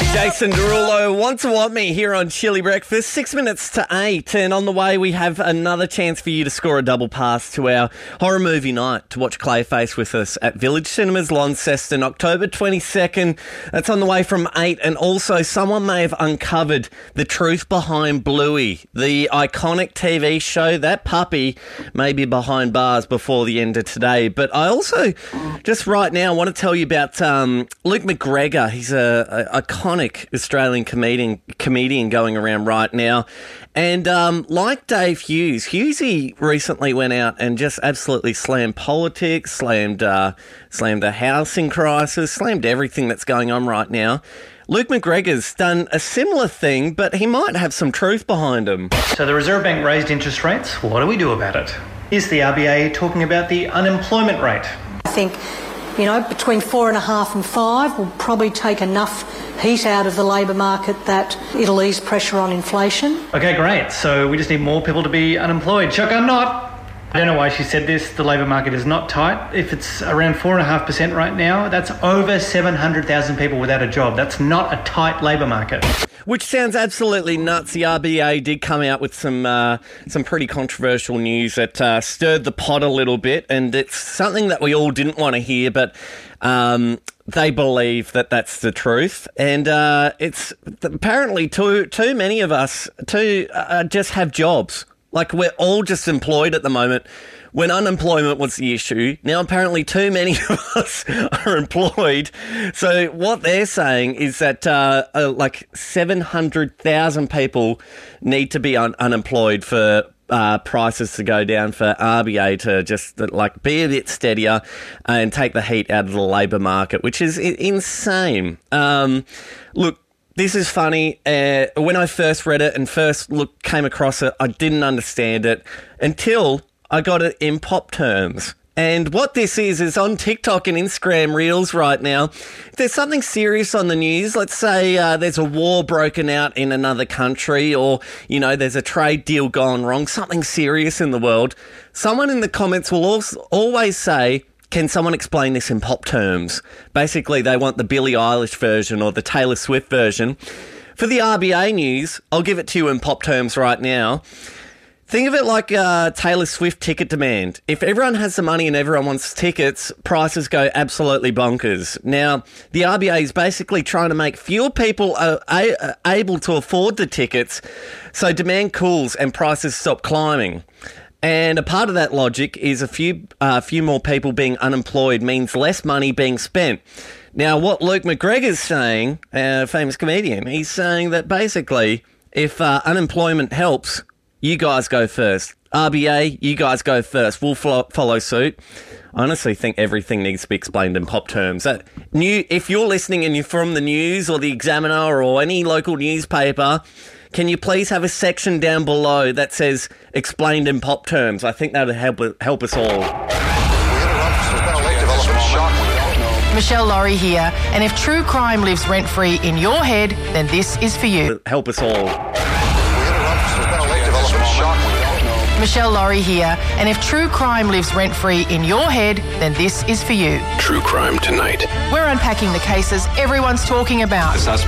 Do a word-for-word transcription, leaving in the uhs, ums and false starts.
Jason Derulo, Want to Want Me here on Chilly Breakfast, six minutes to eight. And on the way, we have another chance for you to score a double pass to our horror movie night to watch Clayface with us at Village Cinemas, Launceston, October twenty-second. That's on the way from eight. And also, someone may have uncovered the truth behind Bluey, the iconic T V show. That puppy may be behind bars before the end of today. But I also, just right now, want to tell you about um, Luke McGregor. He's a, a iconic Australian comedian comedian going around right now. And um, like Dave Hughes, Hughesy recently went out and just absolutely slammed politics, slammed, uh, slammed the housing crisis, slammed everything that's going on right now. Luke McGregor's done a similar thing, but he might have some truth behind him. So the Reserve Bank raised interest rates. What do we do about it? Is the R B A talking about the unemployment rate? I think, you know, between four and a half and five will probably take enough heat out of the labour market that it'll ease pressure on inflation. Okay, great. So we just need more people to be unemployed. Chuck, I'm not. I don't know why she said this. The labour market is not tight. If it's around four point five percent right now, that's over seven hundred thousand people without a job. That's not a tight labour market. Which sounds absolutely nuts. The R B A did come out with some uh, some pretty controversial news that uh, stirred the pot a little bit, and it's something that we all didn't want to hear, but um, they believe that that's the truth. And uh, it's apparently too too many of us to uh, just have jobs. Like, we're all just employed at the moment when unemployment was the issue. Now, apparently too many of us are employed. So what they're saying is that uh, uh, like seven hundred thousand people need to be un- unemployed for uh, prices to go down, for R B A to just like be a bit steadier and take the heat out of the labour market, which is I- insane. Um, look, this is funny. Uh, when I first read it and first look came across it, I didn't understand it until I got it in pop terms. And what this is, is on TikTok and Instagram Reels right now, if there's something serious on the news, let's say uh, there's a war broken out in another country, or, you know, there's a trade deal gone wrong, something serious in the world, someone in the comments will also always say, can someone explain this in pop terms? Basically, they want the Billie Eilish version or the Taylor Swift version. For the R B A news, I'll give it to you in pop terms right now. Think of it like uh, Taylor Swift ticket demand. If everyone has the money and everyone wants tickets, prices go absolutely bonkers. Now, the R B A is basically trying to make fewer people uh, a- able to afford the tickets, so demand cools and prices stop climbing. And a part of that logic is a few uh, few more people being unemployed means less money being spent. Now, what Luke McGregor's saying, a famous comedian, he's saying that basically if uh, unemployment helps, you guys go first. R B A, you guys go first. We'll fo- follow suit. I honestly think everything needs to be explained in pop terms. That new, if you're listening and you're from the News or the Examiner or any local newspaper, can you please have a section down below that says explained in pop terms? I think that would help help us all. Michelle Laurie here, and if true crime lives rent-free in your head, then this is for you. Help us all. Michelle Laurie here, and if true crime lives rent-free in your head, then this is for you. True crime tonight. We're unpacking the cases everyone's talking about.